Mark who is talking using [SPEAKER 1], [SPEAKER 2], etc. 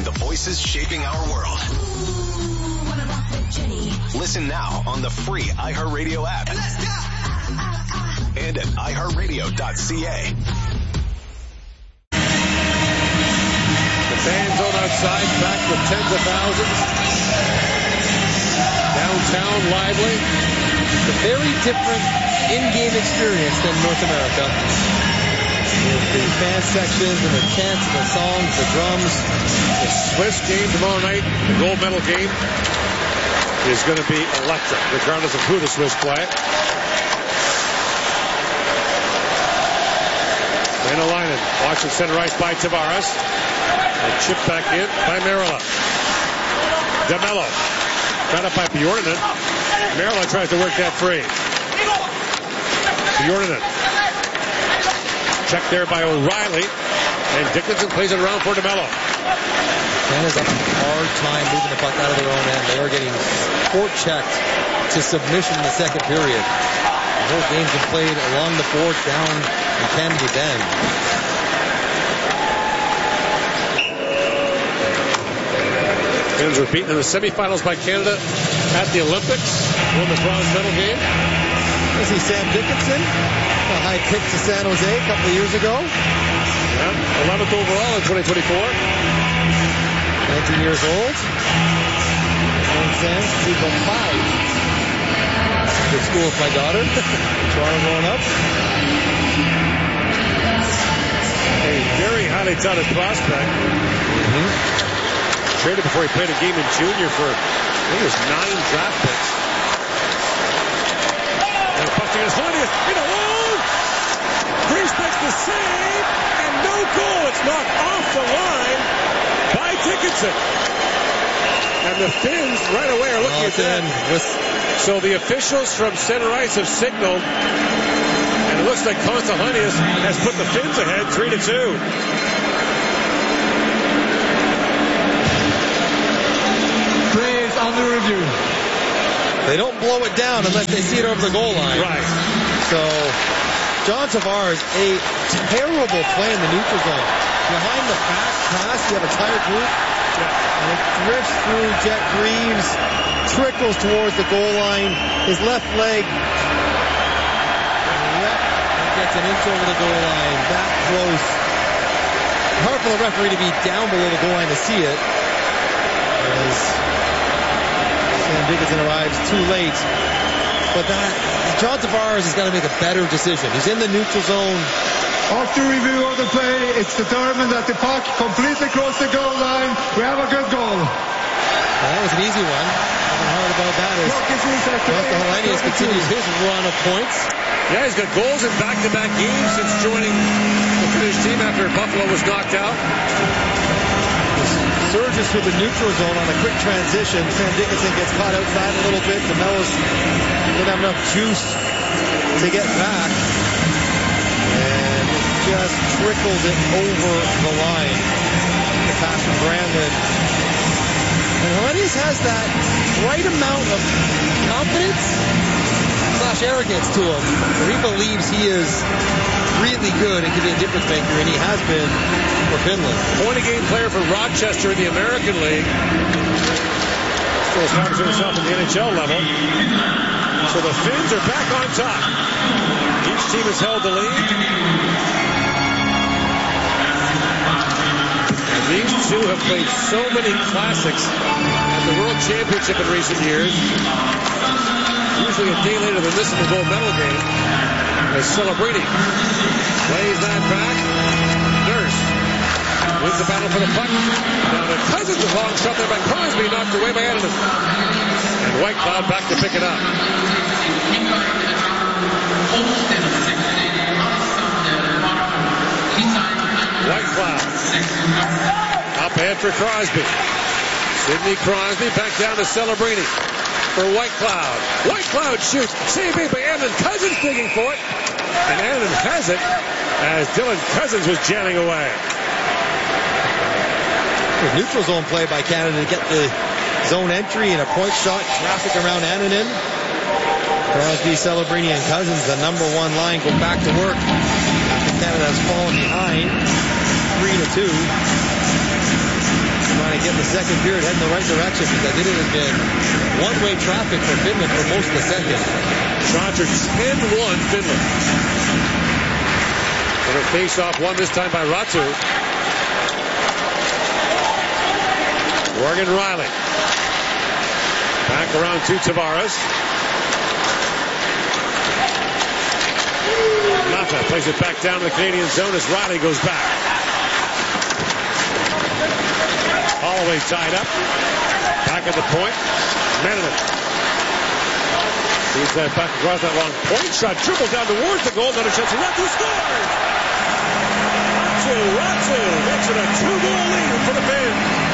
[SPEAKER 1] the voices shaping our world. Listen now on the free iHeartRadio app. And at iHeartRadio.ca.
[SPEAKER 2] The fan zone outside, packed with tens of thousands. Downtown, lively.
[SPEAKER 3] A very different in-game experience than North America. With the fan sections and the chants and the songs, the drums.
[SPEAKER 2] The Swiss game tomorrow night, the gold medal game, is going to be electric, regardless of who the Swiss play. Venäläinen, watching center ice by Tavares. And chipped back in by Merila. DeMello. Got up by Bjornen. Merila tries to work that free. Bjornen. Checked there by O'Reilly. And Dickinson plays it around for DeMello.
[SPEAKER 3] Canada's having a hard time moving the puck out of their own end. They are getting forechecked to submission in the second period. The whole game's been played along the board down in Kennedy's end.
[SPEAKER 2] Finns were beaten in the semifinals by Canada at the Olympics. Won the bronze medal game.
[SPEAKER 3] You see Sam Dickinson, a high pick to San Jose a couple of years ago.
[SPEAKER 2] Yeah, 11th overall in 2024.
[SPEAKER 3] 19 years old. And Sam's Super 5. Good school with my daughter. Toronto growing up.
[SPEAKER 2] A very highly touted prospect. Traded before he played a game in junior for, I think it was 9 draft picks. And busting his Honeyus in alone. Grease makes the save, and no goal. It's knocked off the line by Dickinson. And the Finns right away are looking at that. So the officials from center ice have signaled, and it looks like Konstahanius has put the Finns ahead 3-2.
[SPEAKER 4] Under review.
[SPEAKER 3] They don't blow it down unless they see it over the goal line.
[SPEAKER 2] Right.
[SPEAKER 3] So, John Tavares, a terrible play in the neutral zone. Behind the fast pass, you have a tired group, and it drifts through Jet Greaves, trickles towards the goal line. His left leg, gets an inch over the goal line, that close. Hard for the referee to be down below the goal line to see it. Sam Dickinson arrives too late. But John Tavares has got to make a better decision. He's in the neutral zone.
[SPEAKER 4] After review of the play, it's determined that the puck completely crossed the goal line. We have a good goal.
[SPEAKER 3] Well, that was an easy one. Nothing hard about that is Konstahanius continues his run of points.
[SPEAKER 2] Yeah, he's got goals in back-to-back games since joining the Finnish team after Buffalo was knocked out.
[SPEAKER 3] Surges through the neutral zone on a quick transition. Sam Dickinson gets caught outside a little bit. DeMello's didn't have enough juice to get back. And just trickles it over the line. The pass from Granlund. And Hellenius has that right amount of confidence / arrogance to him, where he believes he is really good and can be a difference maker, and he has been for Finland.
[SPEAKER 2] Point-a-game player for Rochester in the American League. Still established himself at the NHL level. So the Finns are back on top. Each team has held the lead. And these two have played so many classics at the World Championship in recent years. Usually a day later than this in the gold medal game. As Celebrini lays that back. Nurse wins the battle for the puck. Down to Cousins, a long shot there by Crosby, knocked away by Anderson. And Whitecloud back to pick it up. Whitecloud up ahead for Crosby. Sidney Crosby back down to Celebrini. For Whitecloud. Whitecloud shoots. Save made by Anderson. Cousins digging for it. And Anderson has it as Dylan Cousins was jamming away.
[SPEAKER 3] The neutral zone play by Canada to get the zone entry and a point shot. Traffic around Anderson. Crosby, Celebrini, and Cousins, the number one line, go back to work. Canada has fallen behind 3-2. and get the second period heading the right direction, because it has been one-way traffic for Finland for most of the second.
[SPEAKER 2] Shots are 10-1 Finland. And a face-off won this time by Ratu. Morgan Riley. Back around to Tavares. Mata plays it back down to the Canadian zone as Riley goes back. Holloway tied up. Back at the point. Manning. He's back across that long point shot. Dribble down towards the goal. Another chance. Ratu scores! Ratu makes it a 2-goal lead for the Finns.